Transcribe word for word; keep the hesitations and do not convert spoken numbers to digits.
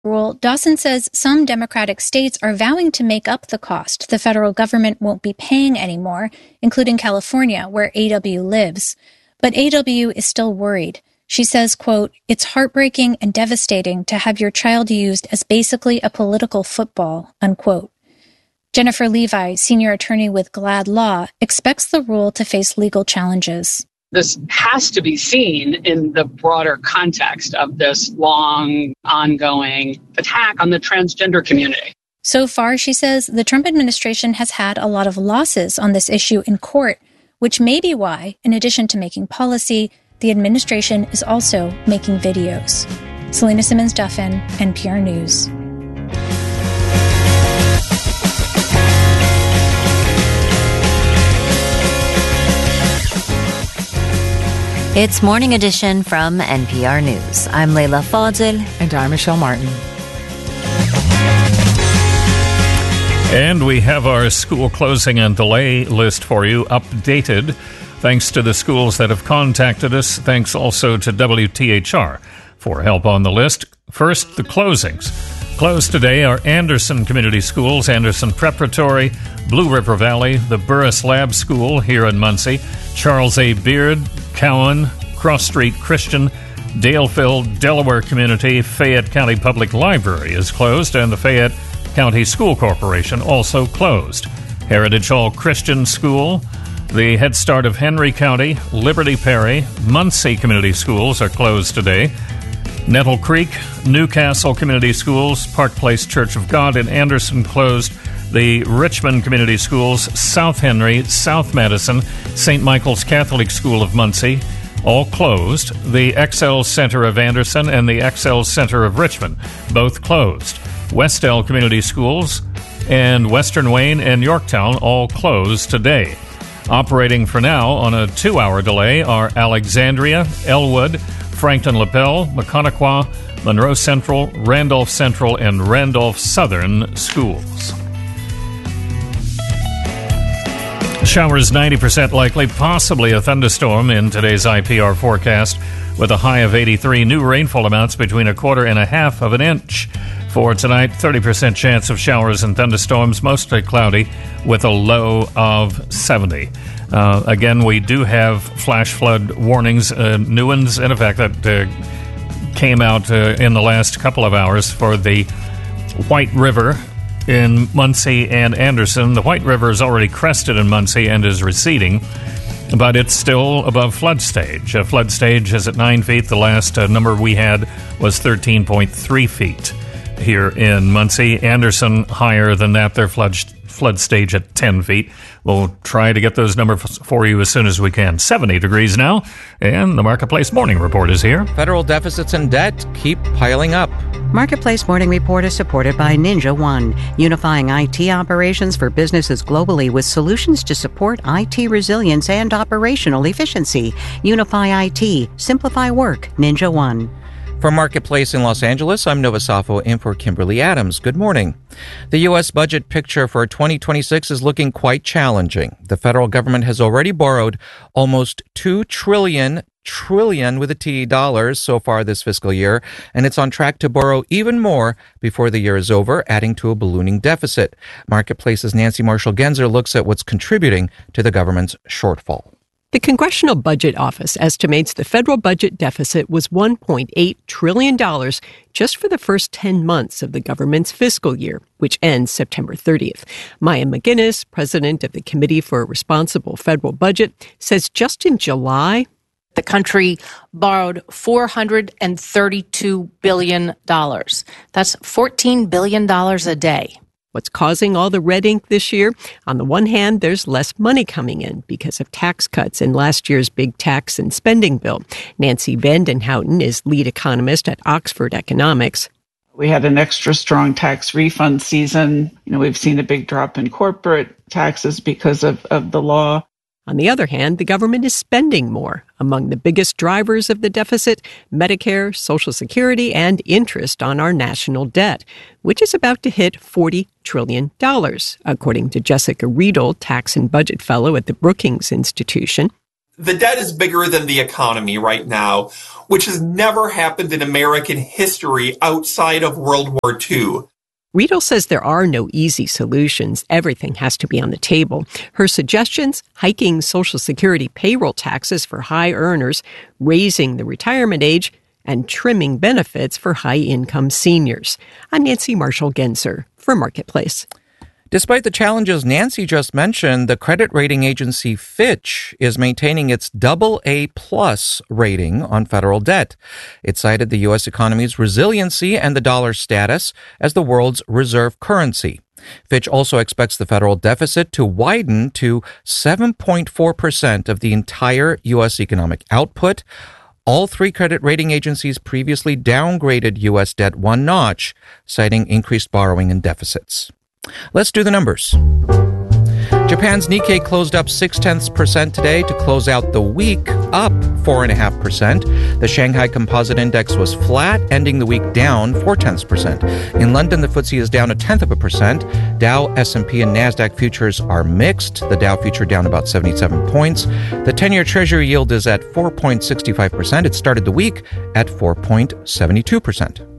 Rule, Dawson says some Democratic states are vowing to make up the cost the federal government won't be paying anymore, including California, where A W lives. But A W is still worried. She says, quote, "It's heartbreaking and devastating to have your child used as basically a political football," unquote. Jennifer Levi, senior attorney with Glad Law, expects the rule to face legal challenges. This has to be seen in the broader context of this long, ongoing attack on the transgender community. So far, she says, the Trump administration has had a lot of losses on this issue in court, which may be why, in addition to making policy, the administration is also making videos. Selena Simmons-Duffin, N P R News. It's Morning Edition from N P R News. I'm Leila Fadel. And I'm Michelle Martin. And we have our school closing and delay list for you updated. Thanks to the schools that have contacted us. Thanks also to W T H R for help on the list. First, the closings. Closed today are Anderson Community Schools, Anderson Preparatory, Blue River Valley, the Burris Lab School here in Muncie, Charles A. Beard, Cowan, Cross Street Christian, Daleville, Delaware Community, Fayette County Public Library is closed, and the Fayette County School Corporation also closed. Heritage Hall Christian School, the Head Start of Henry County, Liberty Perry, Muncie Community Schools are closed today. Nettle Creek, Newcastle Community Schools, Park Place Church of God in Anderson closed. The Richmond Community Schools, South Henry, South Madison, Saint Michael's Catholic School of Muncie, all closed. The X L Center of Anderson and the X L Center of Richmond, both closed. Westell Community Schools and Western Wayne and Yorktown all closed today. Operating for now on a two-hour delay are Alexandria, Elwood, Franklin Lapel, Maconaquah, Monroe Central, Randolph Central, and Randolph Southern schools. Showers ninety percent likely, possibly a thunderstorm in today's I P R forecast with a high of eighty-three. New rainfall amounts between a quarter and a half of an inch. For tonight, thirty percent chance of showers and thunderstorms, mostly cloudy with a low of seventy. Uh, again, we do have flash flood warnings, uh, new ones, in effect, that uh, came out uh, in the last couple of hours for the White River in Muncie and Anderson. The White River is already crested in Muncie and is receding, but it's still above flood stage. Uh, flood stage is at nine feet. The last uh, number we had was thirteen point three feet here in Muncie. Anderson higher than that. Their flood flood stage at ten feet. We'll try to get those numbers for you as soon as we can. seventy degrees now, and the Marketplace Morning Report is here. Federal deficits and debt keep piling up. Marketplace Morning Report is supported by Ninja One, unifying I T operations for businesses globally with solutions to support I T resilience and operational efficiency. Unify I T, simplify work, Ninja One. From Marketplace in Los Angeles, I'm Nova Safo in for Kimberly Adams. Good morning. The U S budget picture for twenty twenty-six is looking quite challenging. The federal government has already borrowed almost two trillion dollars, trillion with a T, dollars so far this fiscal year, and it's on track to borrow even more before the year is over, adding to a ballooning deficit. Marketplace's Nancy Marshall-Genzer looks at what's contributing to the government's shortfall. The Congressional Budget Office estimates the federal budget deficit was one point eight trillion dollars just for the first ten months of the government's fiscal year, which ends September thirtieth. Maya McGinnis, president of the Committee for a Responsible Federal Budget, says just in July, the country borrowed four hundred thirty-two billion dollars. That's fourteen billion dollars a day. What's causing all the red ink this year? On the one hand, there's less money coming in because of tax cuts in last year's big tax and spending bill. Nancy Vandenhouten is lead economist at Oxford Economics. We had an extra strong tax refund season. You know, we've seen a big drop in corporate taxes because of, of the law. On the other hand, the government is spending more. Among the biggest drivers of the deficit, Medicare, Social Security, and interest on our national debt, which is about to hit forty trillion dollars, according to Jessica Riedel, tax and budget fellow at the Brookings Institution. The debt is bigger than the economy right now, which has never happened in American history outside of World War Two. Riedel says there are no easy solutions. Everything has to be on the table. Her suggestions: hiking Social Security payroll taxes for high earners, raising the retirement age, and trimming benefits for high-income seniors. I'm Nancy Marshall-Genzer for Marketplace. Despite the challenges Nancy just mentioned, the credit rating agency Fitch is maintaining its double A plus rating on federal debt. It cited the U S economy's resiliency and the dollar's status as the world's reserve currency. Fitch also expects the federal deficit to widen to seven point four percent of the entire U S economic output. All three credit rating agencies previously downgraded U S debt one notch, citing increased borrowing and deficits. Let's do the numbers. Japan's Nikkei closed up six tenths percent today to close out the week, up four and a half percent. The Shanghai Composite Index was flat, ending the week down four tenths percent. In London, the F T S E is down a tenth of a percent. Dow, S and P, and Nasdaq futures are mixed. The Dow future down about seventy-seven points. The ten-year Treasury yield is at four point six five percent. It started the week at four point seven two percent.